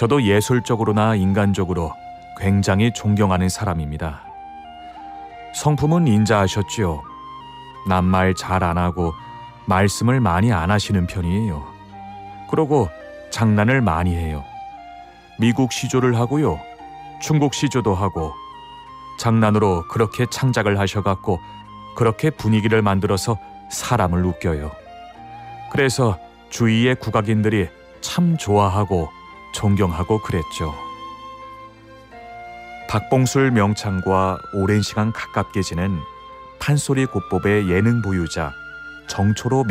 저도 예술적으로나 인간적으로 굉장히 존경하는 사람입니다. 성품은 인자하셨지요. 남말 잘 안 하고 말씀을 많이 안 하시는 편이에요. 그러고 장난을 많이 해요. 미국 시조를 하고요. 중국 시조도 하고 장난으로 그렇게 창작을 하셔갖고 그렇게 분위기를 만들어서 사람을 웃겨요. 그래서 주위의 국악인들이 참 좋아하고 존경하고 그랬죠. 박봉술 명창과 오랜 시간 가깝게 지낸 판소리 고법의 예능 보유자 정초로